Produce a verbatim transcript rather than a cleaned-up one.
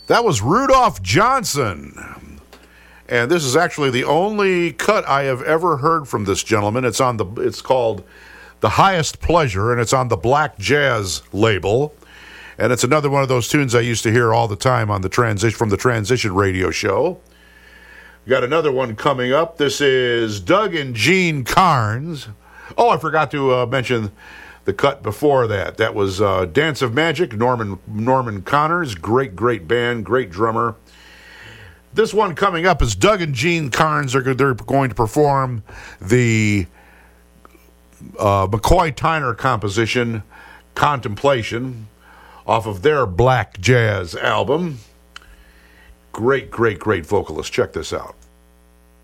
That was Rudolph Johnson. And this is actually the only cut I have ever heard from this gentleman. It's on the it's called The Highest Pleasure, and it's on the Black Jazz label. And it's another one of those tunes I used to hear all the time on the transition from the Transition radio show. We got another one coming up. This is Doug and Gene Carnes. Oh, I forgot to uh, mention the cut before that. That was uh, Dance of Magic, Norman Norman Connors. Great, great band, great drummer. This one coming up is Doug and Gene Carnes. Are they're going to perform the uh, McCoy Tyner composition, Contemplation, off of their Black Jazz album. Great, great, great vocalist. Check this out.